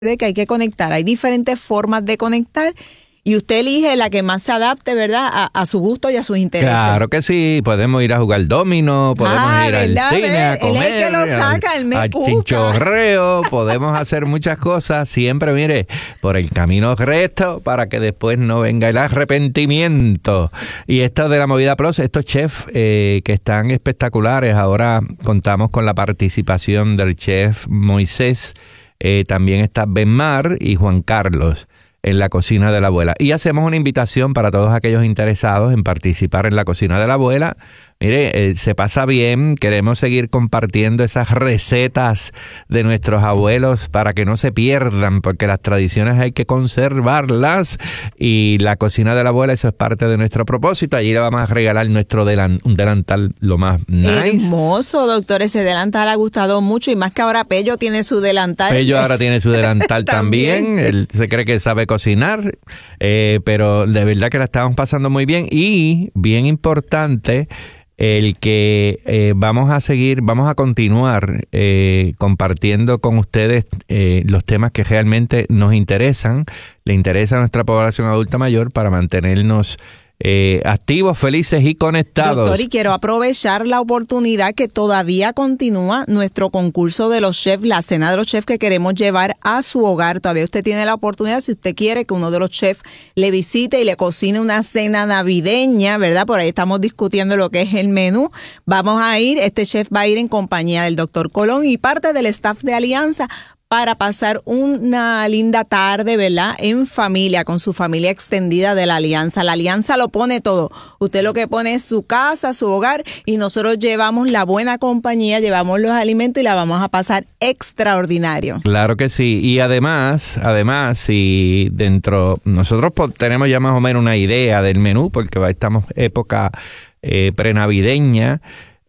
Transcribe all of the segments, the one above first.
de que hay que conectar. Hay diferentes formas de conectar y usted elige la que más se adapte, ¿verdad? A su gusto y a sus intereses. Claro que sí. Podemos ir a jugar dominó, podemos ir al cine, a comer, él es el que lo saca, él me al chinchorreo. Podemos hacer muchas cosas. Siempre, mire, por el camino recto para que después no venga el arrepentimiento. Y esto de la Movida Plus, estos chefs que están espectaculares. Ahora contamos con la participación del chef Moisés. También está Benmar y Juan Carlos en la cocina de la abuela. Y hacemos una invitación para todos aquellos interesados en participar en la cocina de la abuela. Mire, se pasa bien, queremos seguir compartiendo esas recetas de nuestros abuelos para que no se pierdan, porque las tradiciones hay que conservarlas y la cocina de la abuela, eso es parte de nuestro propósito. Allí le vamos a regalar nuestro un delantal lo más nice. Hermoso, doctor, ese delantal ha gustado mucho y más que ahora Pello tiene su delantal. Pello ahora tiene su delantal también. Él se cree que sabe cocinar, pero de verdad que la estamos pasando muy bien y bien importante el que vamos a continuar compartiendo con ustedes los temas que realmente nos interesan, le interesa a nuestra población adulta mayor para mantenernos activos, felices y conectados. Doctor, y quiero aprovechar la oportunidad que todavía continúa nuestro concurso de los chefs, la cena de los chefs que queremos llevar a su hogar. Todavía usted tiene la oportunidad, si usted quiere que uno de los chefs le visite y le cocine una cena navideña, ¿verdad? Por ahí estamos discutiendo lo que es el menú. Vamos a ir, este chef va a ir en compañía del doctor Colón y parte del staff de Alianza para pasar una linda tarde, ¿verdad? En familia, con su familia extendida de la Alianza. La Alianza lo pone todo. Usted lo que pone es su casa, su hogar, y nosotros llevamos la buena compañía, llevamos los alimentos y la vamos a pasar extraordinario. Claro que sí. Y además, si nosotros tenemos ya más o menos una idea del menú, porque estamos época prenavideña.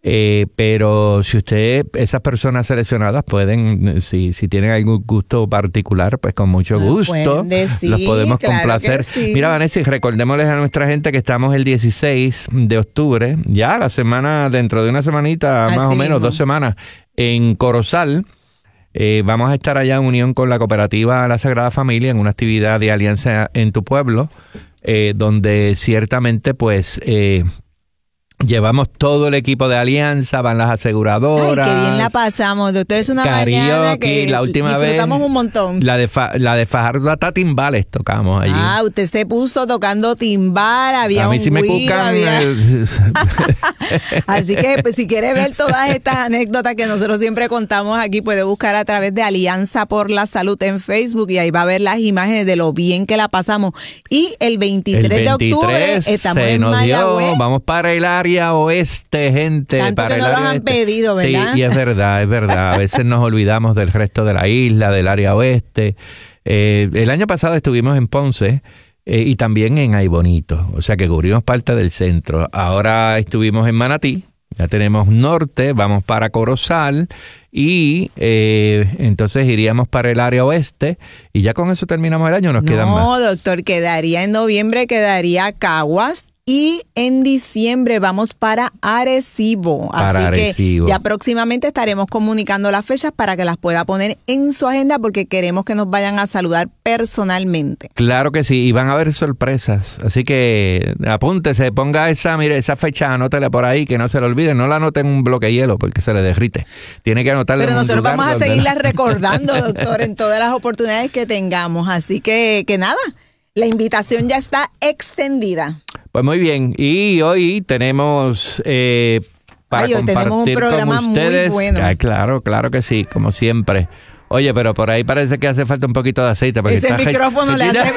Pero si esas personas seleccionadas pueden, si tienen algún gusto particular, pues con mucho gusto los podemos complacer. Sí. Mira, Vanessa, recordémosles a nuestra gente que estamos el 16 de octubre, ya dentro de una semanita, más o menos, 2 semanas, en Corozal. Vamos a estar allá en unión con la cooperativa La Sagrada Familia en una actividad de alianza en tu pueblo, donde ciertamente pues llevamos todo el equipo de Alianza, van las aseguradoras. Ay, qué bien la pasamos, doctor. Es una mañana que la última disfrutamos vez, un montón. La de Fajardo hasta timbales tocamos allí. Usted se puso tocando timbal, había a mí un sí me cucan. Así que pues, si quiere ver todas estas anécdotas que nosotros siempre contamos aquí, puede buscar a través de Alianza por la Salud en Facebook y ahí va a ver las imágenes de lo bien que la pasamos. Y el 23 de octubre estamos en Mayagüez. Vamos para el área oeste, gente. Tanto para que no los han pedido, ¿verdad? Sí, y es verdad. A veces nos olvidamos del resto de la isla, del área oeste. El año pasado estuvimos en Ponce y también en Aybonito, o sea que cubrimos parte del centro. Ahora estuvimos en Manatí, ya tenemos norte, vamos para Corozal y entonces iríamos para el área oeste y ya con eso terminamos el año, quedan más. No, doctor, quedaría en noviembre, quedaría Caguas. Y en diciembre vamos para Arecibo. Que ya próximamente estaremos comunicando las fechas para que las pueda poner en su agenda porque queremos que nos vayan a saludar personalmente. Claro que sí, y van a haber sorpresas. Así que apúntese, ponga esa fecha, anótela por ahí, que no se le olvide. No la anote en un bloque de hielo porque se le derrite. Tiene que anotarla en un lugar. Pero nosotros vamos a seguirlas recordando, doctor, en todas las oportunidades que tengamos. Así que nada, la invitación ya está extendida. Pues muy bien, y hoy tenemos para compartir tenemos un programa con ustedes. Muy bueno. Claro que sí, como siempre. Oye, pero por ahí parece que hace falta un poquito de aceite. Porque ese micrófono le hace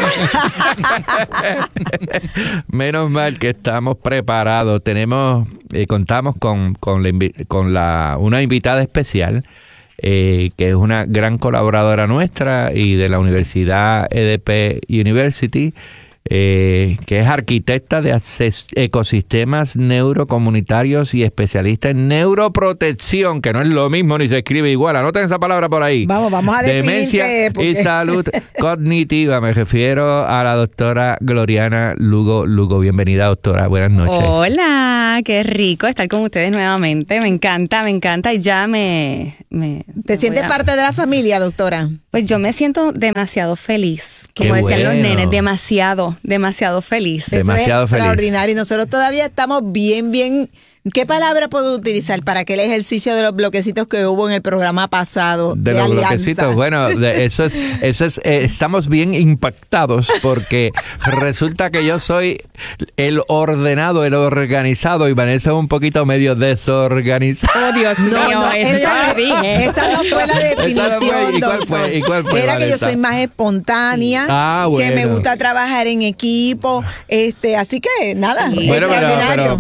Menos mal que estamos preparados. Contamos con una invitada especial, que es una gran colaboradora nuestra y de la Universidad EDP University, que es arquitecta de ecosistemas neurocomunitarios y especialista en neuroprotección, que no es lo mismo ni se escribe igual. Anoten esa palabra por ahí. Vamos a demencia y salud cognitiva. Me refiero a la doctora Gloriana Lugo. Bienvenida, doctora. Buenas noches. Hola, qué rico estar con ustedes nuevamente. Me encanta y ya ¿Te sientes parte de la familia, doctora? Pues yo me siento demasiado feliz, Qué como decían los bueno. nenes, demasiado feliz. Demasiado Eso es feliz. extraordinario. Y nosotros todavía estamos bien. ¿Qué palabra puedo utilizar para aquel ejercicio de los bloquecitos que hubo en el programa pasado? De los alianza? bloquecitos, bueno, eso es estamos bien impactados porque resulta que yo soy el ordenado, el organizado y Vanessa es un poquito medio desorganizado. Oh, Dios mío, eso ya le dije. Esa no fue la definición, ¿Y cuál doctor. fue? ¿Y cuál fue, Era que yo Vanessa? soy más espontánea, Ah, que me bueno. gusta trabajar en equipo, así que nada, Bueno, extraordinario.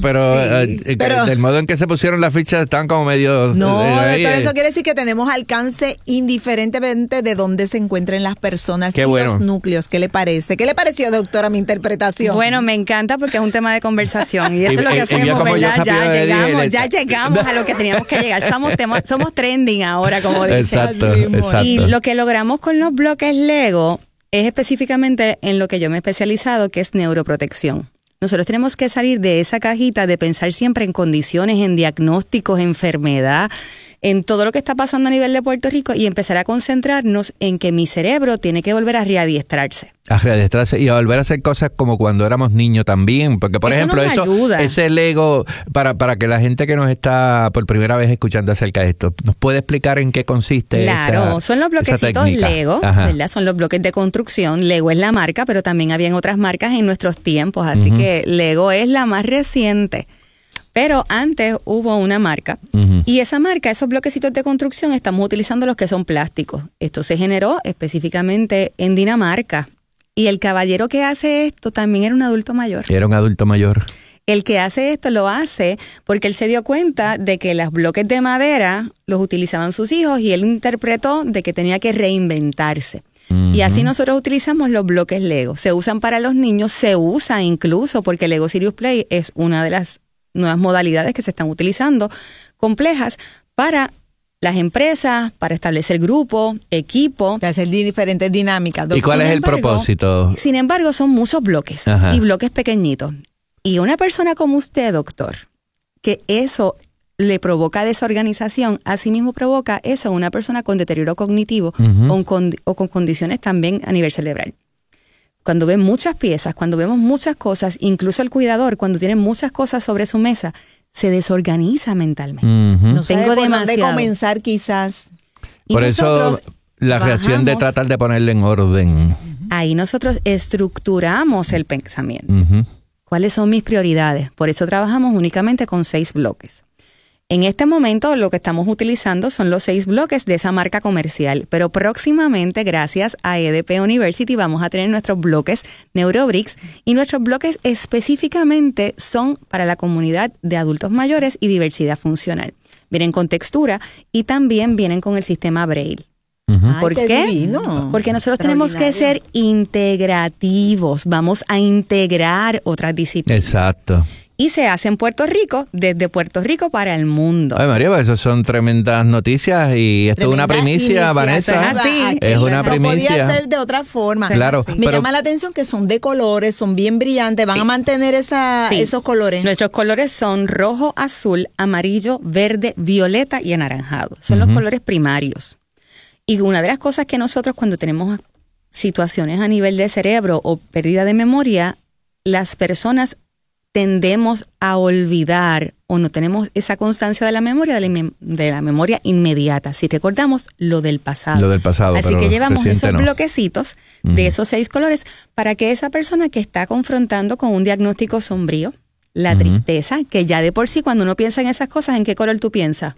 pero del modo en que se pusieron las fichas están como medio... No, ahí, doctor, eso quiere decir que tenemos alcance indiferentemente de dónde se encuentren las personas Qué y bueno. los núcleos. ¿Qué le parece? ¿Qué le pareció, doctora, mi interpretación? Bueno, me encanta porque es un tema de conversación y eso Y- es lo que y hacemos, vio como yo ¿verdad? rápido le dije, Ya llegamos a lo que teníamos que llegar. Somos trending ahora, como dicen. Exacto, Así mismo. exacto. Y lo que logramos con los bloques Lego es específicamente en lo que yo me he especializado, que es neuroprotección. Nosotros tenemos que salir de esa cajita de pensar siempre en condiciones, en diagnósticos, enfermedad, en todo lo que está pasando a nivel de Puerto Rico y empezar a concentrarnos en que mi cerebro tiene que volver a readiestrarse. A readestrarse y a volver a hacer cosas como cuando éramos niños también, porque por Eso ejemplo nos ayuda. ese Lego, para que la gente que nos está por primera vez escuchando acerca de esto, ¿nos puede explicar en qué consiste Claro, son los esa bloquecitos técnica? Lego, Ajá. ¿verdad? Son los bloques de construcción. Lego es la marca, pero también habían otras marcas en nuestros tiempos, así que Lego es la más reciente. Pero antes hubo una marca Ujú. y esa marca, esos bloquecitos de construcción, estamos utilizando los que son plásticos. Esto se generó específicamente en Dinamarca y el caballero que hace esto también era un adulto mayor. Era un adulto mayor. El que hace esto lo hace porque él se dio cuenta de que los bloques de madera los utilizaban sus hijos y él interpretó de que tenía que reinventarse. Y así nosotros utilizamos los bloques Lego. Se usan para los niños, se usa incluso porque Lego Serious Play es una de las nuevas modalidades que se están utilizando, complejas, para las empresas, para establecer grupo, equipo. O sea, hacer diferentes dinámicas, doctor. ¿Y cuál es el embargo, propósito? Sin embargo, son muchos bloques Ajá. y bloques pequeñitos. Y una persona como usted, doctor, que eso le provoca desorganización, asimismo provoca eso a una persona con deterioro cognitivo o con condiciones también a nivel cerebral. Cuando ven muchas piezas, cuando vemos muchas cosas, incluso el cuidador, cuando tiene muchas cosas sobre su mesa, se desorganiza mentalmente. Ujú. No sabe Tengo por dónde demasiado. comenzar quizás. Y Por eso nosotros la reacción de bajamos, tratar de ponerle en orden. ahí nosotros estructuramos el pensamiento. Ujú. ¿Cuáles son mis prioridades? Por eso trabajamos únicamente con 6 bloques. En este momento lo que estamos utilizando son los 6 bloques de esa marca comercial, pero próximamente, gracias a EDP University, vamos a tener nuestros bloques NeuroBricks y nuestros bloques específicamente son para la comunidad de adultos mayores y diversidad funcional. Vienen con textura y también vienen con el sistema Braille. Ujú. Ay, ¿Por qué? divino. Porque nosotros tenemos que ser integrativos, vamos a integrar otras disciplinas. Exacto. Y se hace en Puerto Rico, desde Puerto Rico para el mundo. Ay, María, pues eso son tremendas noticias y esto es una Tremenda primicia, iniciación. Vanessa. Eso es así. Es una No primicia. podía ser de otra forma. Claro, Me pero- llama la atención que son de colores, son bien brillantes. ¿Van a mantener Sí. esos colores? Nuestros colores son rojo, azul, amarillo, verde, violeta y anaranjado. Son los colores primarios. Y una de las cosas que nosotros cuando tenemos situaciones a nivel de cerebro o pérdida de memoria, las personas tendemos a olvidar o no tenemos esa constancia de la memoria, de la memoria inmediata. Si recordamos lo del pasado. Lo del pasado, Así pero que llevamos reciente esos no. bloquecitos de esos 6 colores para que esa persona que está confrontando con un diagnóstico sombrío, la tristeza, que ya de por sí cuando uno piensa en esas cosas, ¿en qué color tú piensas?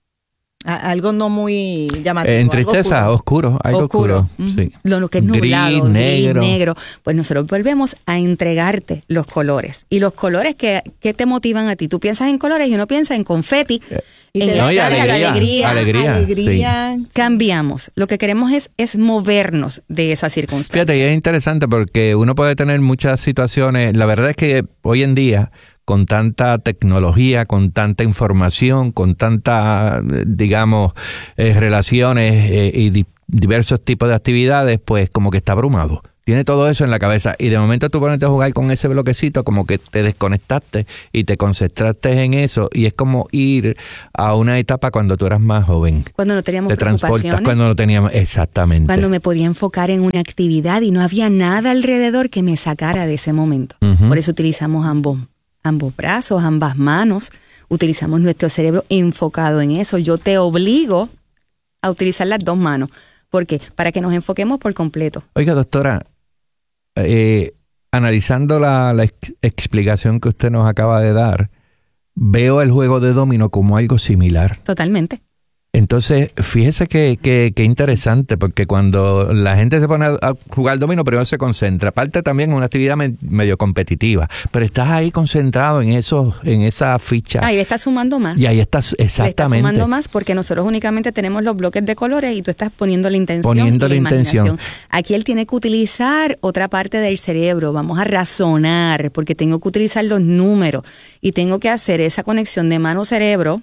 Algo no muy llamativo. En algo tristeza, oscuro. algo oscuro. Sí. Lo que es Gris, nublado, negro. gris, negro. Pues nosotros volvemos a entregarte los colores. Y los colores que te motivan a ti. Tú piensas en colores y uno piensa en confeti. Y en te da No, y alegría. alegría, Cambiamos. Lo que queremos es movernos de esa circunstancia. Fíjate, y es interesante porque uno puede tener muchas situaciones. La verdad es que hoy en día, con tanta tecnología, con tanta información, con tanta, digamos, relaciones y diversos tipos de actividades, pues como que está abrumado. Tiene todo eso en la cabeza y de momento tú pones a jugar con ese bloquecito como que te desconectaste y te concentraste en eso y es como ir a una etapa cuando tú eras más joven. Cuando no teníamos te transportas preocupaciones. cuando no teníamos, exactamente. Cuando me podía enfocar en una actividad y no había nada alrededor que me sacara de ese momento. Por eso utilizamos ambos brazos, ambas manos, utilizamos nuestro cerebro enfocado en eso. Yo te obligo a utilizar las dos manos. ¿Por qué? Para que nos enfoquemos por completo. Oiga, doctora, analizando la explicación que usted nos acaba de dar, veo el juego de dominó como algo similar. Totalmente. Entonces, fíjese que interesante, porque cuando la gente se pone a jugar dominó, primero se concentra. Aparte también es una actividad medio competitiva, pero estás ahí concentrado en esa ficha. Ahí le estás sumando más. Y ahí estás, exactamente. Le estás sumando más porque nosotros únicamente tenemos los bloques de colores y tú estás poniendo la intención. Poniendo la intención. Aquí él tiene que utilizar otra parte del cerebro. Vamos a razonar porque tengo que utilizar los números y tengo que hacer esa conexión de mano-cerebro,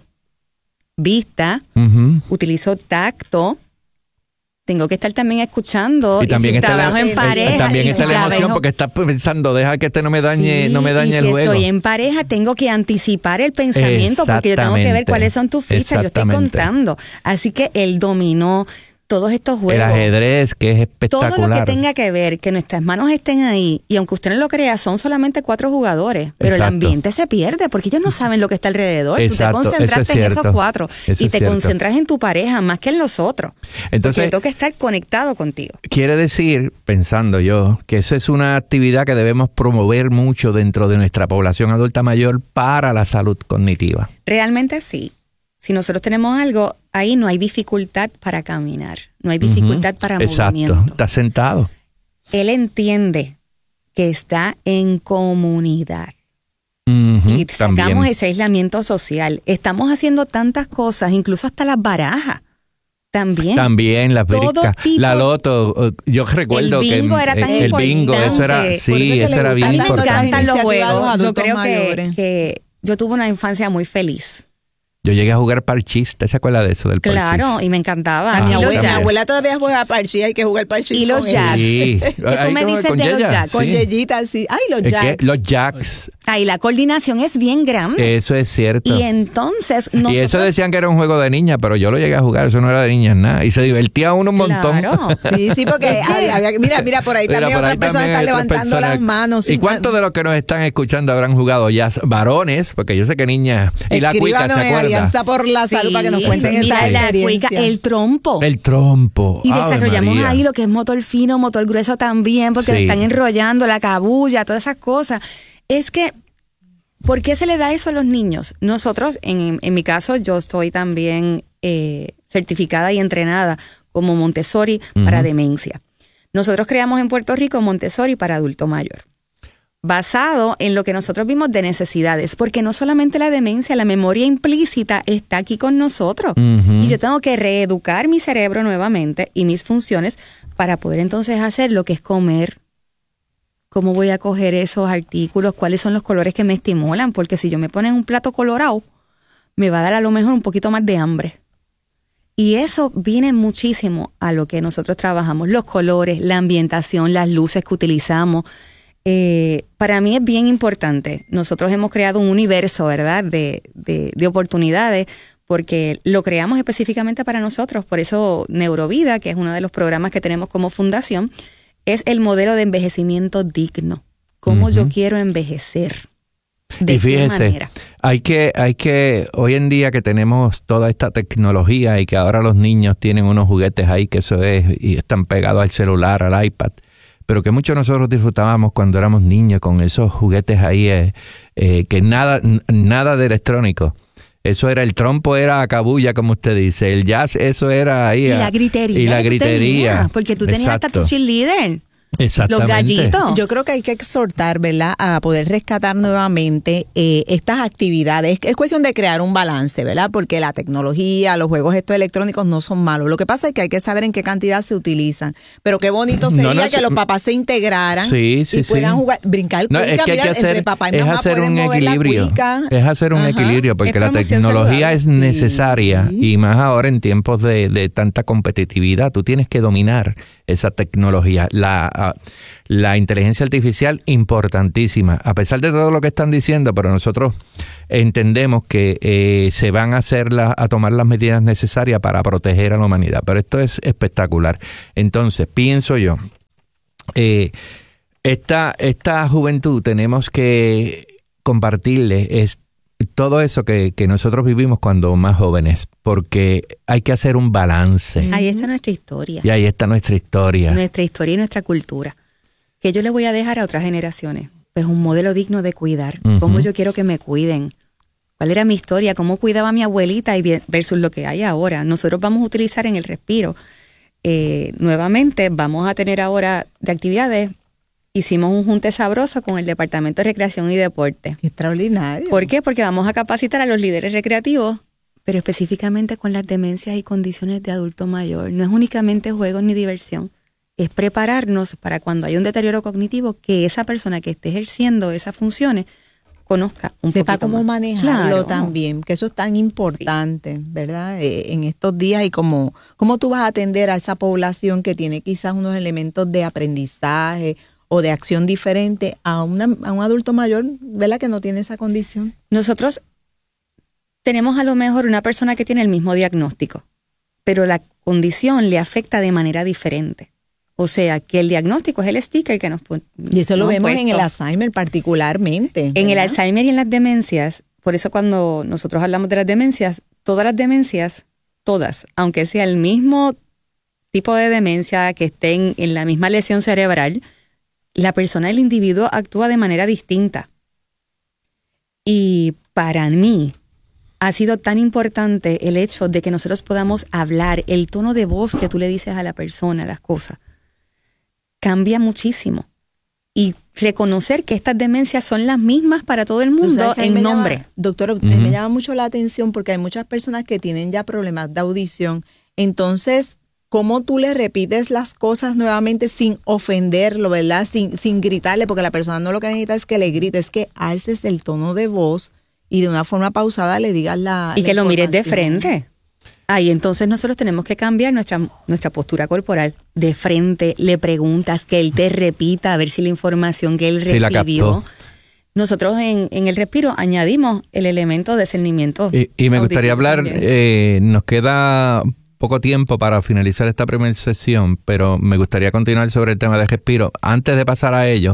vista, utilizo tacto, tengo que estar también escuchando y también si trabajo en pareja. También está la emoción porque estás pensando, deja que no me dañe, no me dañe el juego. Si estoy en pareja, tengo que anticipar el pensamiento porque yo tengo que ver cuáles son tus fichas, yo estoy contando. Así que el dominó, todos estos juegos. El ajedrez, que es espectacular. Todo lo que tenga que ver, que nuestras manos estén ahí, y aunque usted no lo crea, son solamente 4 jugadores, pero el ambiente se pierde porque ellos no saben lo que está alrededor. Exacto, tú te concentraste en esos 4 y te concentras en tu pareja más que en los otros. Entonces, porque tengo que estar conectado contigo. Quiere decir, pensando yo, que eso es una actividad que debemos promover mucho dentro de nuestra población adulta mayor para la salud cognitiva. Realmente sí. Si nosotros tenemos algo, ahí no hay dificultad para caminar, no hay dificultad para movimiento. Exacto, está sentado. Él entiende que está en comunidad. Y sacamos también ese aislamiento social. Estamos haciendo tantas cosas, incluso hasta las barajas. También las briscas, la loto. Yo recuerdo que el bingo era tan importante. El bingo, eso era bien importante. A mí me encantan los juegos. Yo creo que yo tuve una infancia muy feliz. Yo llegué a jugar parchís, ¿te se acuerda de eso del parchís? Claro, y me encantaba. Mi abuela todavía juega parchís, hay que jugar parchís. Y los jacks. Sí. ¿Qué tú me dices de los jacks? Con yeyitas, sí. Ay, los jacks. Los jacks. Ay, la coordinación es bien grande. Eso es cierto. Y entonces nosotros... Y eso decían que era un juego de niñas, pero yo lo llegué a jugar, eso no era de niñas nada. Y se divertía uno un montón. Claro. Sí, porque había, mira, por ahí también otras personas están levantando las manos. ¿Y cuántos de los que nos están escuchando habrán jugado ya varones? Porque yo sé que niñas... Y la cuica, ¿se acuerda? Alianza por la salud para que nos cuenten esa experiencia. El trompo. El trompo. Y desarrollamos ahí lo que es motor fino, motor grueso también, porque le están enrollando la cabulla, todas esas cosas. Es que, ¿por qué se le da eso a los niños? Nosotros, en mi caso, yo estoy también certificada y entrenada como Montessori para demencia. Nosotros creamos en Puerto Rico Montessori para adulto mayor, basado en lo que nosotros vimos de necesidades, porque no solamente la demencia, la memoria implícita está aquí con nosotros. Y yo tengo que reeducar mi cerebro nuevamente y mis funciones para poder entonces hacer lo que es comer. ¿Cómo voy a coger esos artículos? ¿Cuáles son los colores que me estimulan? Porque si yo me pongo en un plato colorado, me va a dar a lo mejor un poquito más de hambre. Y eso viene muchísimo a lo que nosotros trabajamos. Los colores, la ambientación, las luces que utilizamos. Para mí es bien importante. Nosotros hemos creado un universo, ¿verdad?, de oportunidades, porque lo creamos específicamente para nosotros. Por eso Neurovida, que es uno de los programas que tenemos como fundación, es el modelo de envejecimiento digno. ¿Cómo yo quiero envejecer? ¿De qué manera? Hay que, hoy en día que tenemos toda esta tecnología y que ahora los niños tienen unos juguetes ahí que eso es, y están pegados al celular, al iPad, pero que muchos nosotros disfrutábamos cuando éramos niños con esos juguetes ahí, que nada de electrónico. Eso era, el trompo era cabulla, como usted dice, el jazz, eso era ahí. Y la gritería. Y la gritería. Porque tú tenías hasta tu cheerleader. Exactamente. Los gallitos. Yo creo que hay que exhortar, ¿verdad?, a poder rescatar nuevamente estas actividades. Es cuestión de crear un balance, ¿verdad? Porque la tecnología, los juegos estos electrónicos no son malos. Lo que pasa es que hay que saber en qué cantidad se utilizan. Pero qué bonito sería que los papás se integraran y puedan jugar, brincar cuica. Es que hay que hacer, entre papá y mamá hacer pueden un mover equilibrio. La cuica. Es hacer un equilibrio, porque la tecnología es necesaria y más ahora en tiempos de tanta competitividad. Tú tienes que dominar esa tecnología. La inteligencia artificial, importantísima, a pesar de todo lo que están diciendo, pero nosotros entendemos que se van a tomar las medidas necesarias para proteger a la humanidad. Pero esto es espectacular. Entonces, pienso yo, esta juventud tenemos que compartirle todo eso que nosotros vivimos cuando más jóvenes, porque hay que hacer un balance. Ahí está nuestra historia. Y ahí está nuestra historia. Nuestra historia y nuestra cultura. ¿Qué yo le voy a dejar a otras generaciones? Pues un modelo digno de cuidar. ¿Cómo yo quiero que me cuiden? ¿Cuál era mi historia? ¿Cómo cuidaba a mi abuelita versus lo que hay ahora? Nosotros vamos a utilizar en el respiro. Nuevamente vamos a tener ahora de actividades. Hicimos un junte sabroso con el Departamento de Recreación y Deporte. ¡Qué extraordinario! ¿Por qué? Porque vamos a capacitar a los líderes recreativos, pero específicamente con las demencias y condiciones de adulto mayor. No es únicamente juegos ni diversión. Es prepararnos para cuando hay un deterioro cognitivo, que esa persona que esté ejerciendo esas funciones conozca un sepa poquito cómo más. manejarlo también, que eso es tan importante, ¿verdad? En estos días, y cómo tú vas a atender a esa población que tiene quizás unos elementos de aprendizaje o de acción diferente a un adulto mayor, ¿verdad? Que no tiene esa condición. Nosotros tenemos a lo mejor una persona que tiene el mismo diagnóstico, pero la condición le afecta de manera diferente. O sea, que el diagnóstico es el sticker que nos pone. Y eso lo vemos en el Alzheimer particularmente, ¿verdad? En el Alzheimer y en las demencias. Por eso cuando nosotros hablamos de las demencias, todas, aunque sea el mismo tipo de demencia, que estén en la misma lesión cerebral, la persona, el individuo, actúa de manera distinta. Y para mí ha sido tan importante el hecho de que nosotros podamos hablar, el tono de voz que tú le dices a la persona, las cosas, cambia muchísimo. Y reconocer que estas demencias son las mismas para todo el mundo en nombre. Doctor, me llama mucho la atención porque hay muchas personas que tienen ya problemas de audición. Entonces, ¿cómo tú le repites las cosas nuevamente sin ofenderlo, ¿verdad? Sin gritarle, porque la persona no lo que necesita es que le grites, es que alces el tono de voz y de una forma pausada le digas y que lo mires de frente. Ahí entonces nosotros tenemos que cambiar nuestra postura corporal. De frente, le preguntas, que él te repita, a ver si la información que él recibió. La captó. Nosotros en el respiro añadimos el elemento de discernimiento. Y me gustaría hablar, nos queda poco tiempo para finalizar esta primera sesión, pero me gustaría continuar sobre el tema de respiro. Antes de pasar a ello,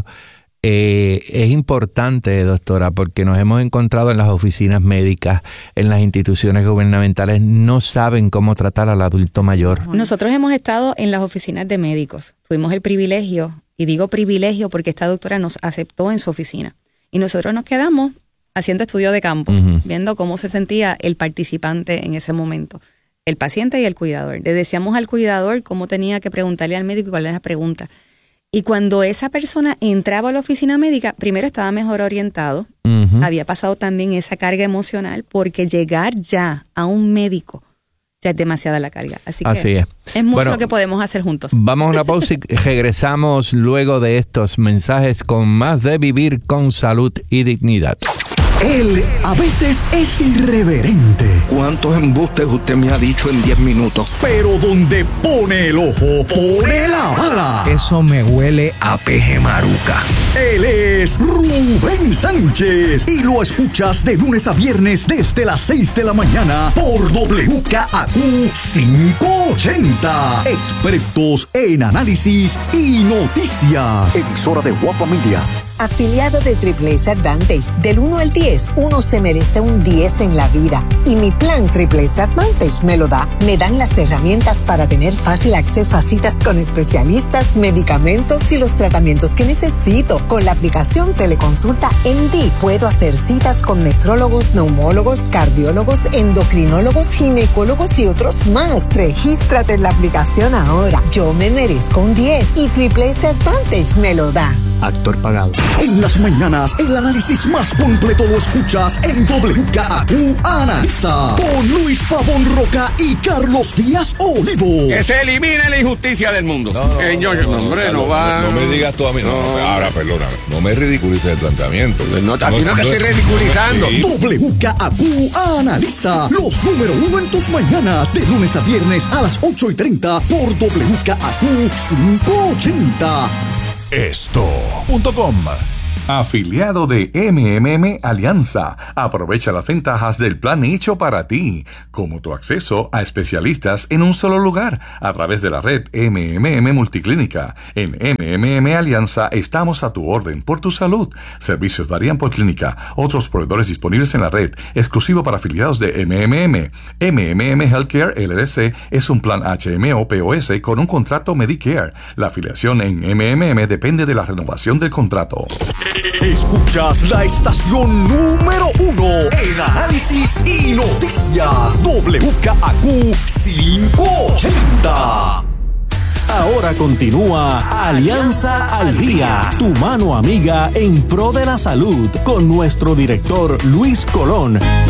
es importante, doctora, porque nos hemos encontrado en las oficinas médicas, en las instituciones gubernamentales, no saben cómo tratar al adulto mayor. Nosotros hemos estado en las oficinas de médicos. Tuvimos el privilegio, y digo privilegio porque esta doctora nos aceptó en su oficina. Y nosotros nos quedamos haciendo estudio de campo, viendo cómo se sentía el participante en ese momento, el paciente y el cuidador. Le decíamos al cuidador cómo tenía que preguntarle al médico y cuál era la pregunta. Y cuando esa persona entraba a la oficina médica, primero estaba mejor orientado, había pasado también esa carga emocional, porque llegar ya a un médico ya es demasiada la carga. Así es mucho lo que podemos hacer juntos. Vamos a una pausa y regresamos luego de estos mensajes con más de Vivir con Salud y Dignidad. Él a veces es irreverente. ¿Cuántos embustes usted me ha dicho en 10 minutos? Pero donde pone el ojo, pone la bala. Eso me huele a peje maruca. Él es Rubén Sánchez y lo escuchas de lunes a viernes desde las 6 de la mañana por WKAQ 580. Expertos en análisis y noticias. Emisora de Guapa Media. Afiliado de Triple S Advantage, del 1 al 10, uno se merece un 10 en la vida. Y mi plan Triple S Advantage me lo da. Me dan las herramientas para tener fácil acceso a citas con especialistas, medicamentos y los tratamientos que necesito. Con la aplicación Teleconsulta MD puedo hacer citas con nefrólogos, neumólogos, cardiólogos, endocrinólogos, ginecólogos y otros más. Regístrate en la aplicación ahora. Yo me merezco un 10 y Triple S Advantage me lo da. actor pagado. En las mañanas, el análisis más completo lo escuchas en WKAQ Analiza, con Luis Pavón Roca y Carlos Díaz Olivo. Que se elimine la injusticia del mundo. No me digas tú a mí. Ahora, perdóname. No me ridiculices el planteamiento. Aquí no te estoy ridiculizando. WKAQ Analiza, los número uno en tus mañanas, de lunes a viernes a las 8:30 por WKAQ 580. Esto.com. Afiliado de MMM Alianza. Aprovecha las ventajas del plan hecho para ti, como tu acceso a especialistas en un solo lugar a través de la red MMM Multiclínica. En MMM Alianza estamos a tu orden por tu salud. Servicios varían por clínica. Otros proveedores disponibles en la red, exclusivo para afiliados de MMM. MMM Healthcare LLC es un plan HMO-POS con un contrato Medicare. La afiliación en MMM depende de la renovación del contrato. Escuchas la estación número uno en análisis y noticias. WKAQ 580. Ahora continúa Alianza al Día, tu mano amiga en pro de la salud, con nuestro director Luis Colón.